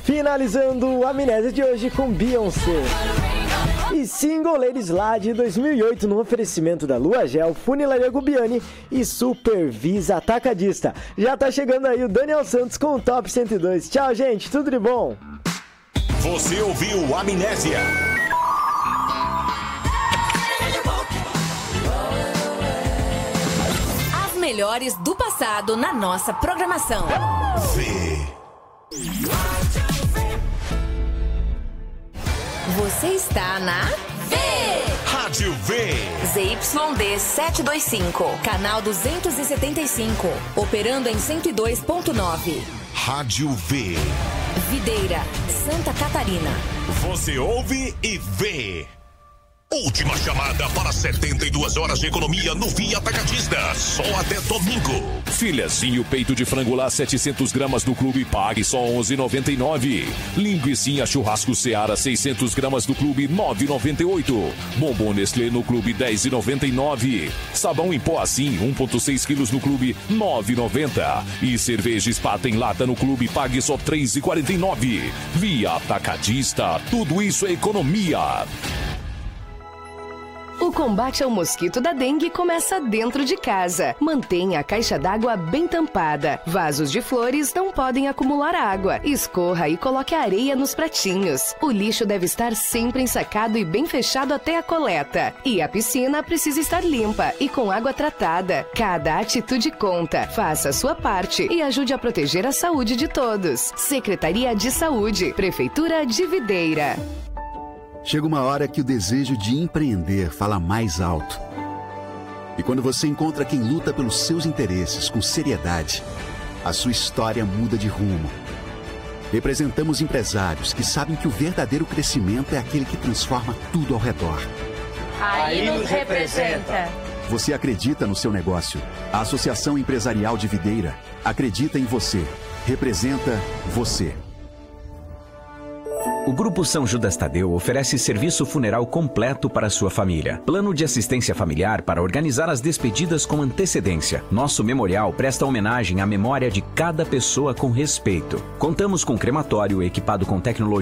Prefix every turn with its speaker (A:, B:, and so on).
A: Finalizando o Amnésia de hoje com Beyoncé. E Single Ladies lá de 2008 no oferecimento da Lua Gel, Funilaria Gubiani e Supervisa Atacadista. Já tá chegando aí o Daniel Santos com o Top 102. Tchau, gente. Tudo de bom.
B: Você ouviu Amnésia.
C: As melhores do passado na nossa programação. Você está na
B: Rádio V.
C: ZYD 725, canal 275, operando em 102.9.
B: Rádio V.
C: Videira, Santa Catarina.
B: Você ouve e vê. Última chamada para 72 horas de economia no Via Atacadista. Só até domingo.
D: Filhazinho peito de frango lá 700 gramas do Clube pague só 11,99. Linguicinha churrasco Seara 600 gramas do Clube 9,98. Bombom Nestlé no Clube 10,99. Sabão em pó assim 1,6 quilos no Clube 9,90. E cerveja Spaten lata no Clube pague só 3,49. Via Atacadista, tudo isso é economia.
E: O combate ao mosquito da dengue começa dentro de casa. Mantenha a caixa d'água bem tampada. Vasos de flores não podem acumular água. Escorra e coloque areia nos pratinhos. O lixo deve estar sempre ensacado e bem fechado até a coleta. E a piscina precisa estar limpa e com água tratada. Cada atitude conta. Faça a sua parte e ajude a proteger a saúde de todos. Secretaria de Saúde, Prefeitura de Videira.
F: Chega uma hora que o desejo de empreender fala mais alto. E quando você encontra quem luta pelos seus interesses com seriedade, a sua história muda de rumo. Representamos empresários que sabem que o verdadeiro crescimento é aquele que transforma tudo ao redor.
G: Aí nos representa.
F: Você acredita no seu negócio. A Associação Empresarial de Videira acredita em você. Representa você.
H: O Grupo São Judas Tadeu oferece serviço funeral completo para sua família. Plano de assistência familiar para organizar as despedidas com antecedência. Nosso memorial presta homenagem à memória de cada pessoa com respeito. Contamos com crematório equipado com tecnologia